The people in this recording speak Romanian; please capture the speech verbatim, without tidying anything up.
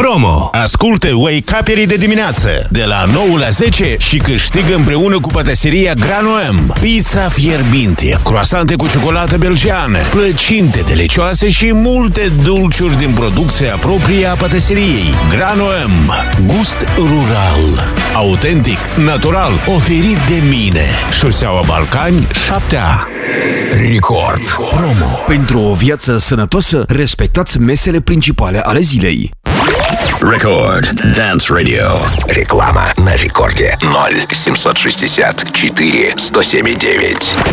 promo. Ascultă Wake-Up-erii de dimineață de la nouă la zece și câștigă împreună cu pătăseria Grano M pizza fierbinte, croasante cu ciocolată belgeană, plăcinte delicioase și multe dulciuri din producția proprie a pătăseriei. Grano M. Gust rural, autentic, natural, oferit de mine. Șoseaua Balcani șapte A. Record promo. Pentru o viață sănătoasă, respectați mesele principale ale zilei. Record Dance Radio. Реклама на рекорде ноль семьсот шестьдесят четыре сто семь девять.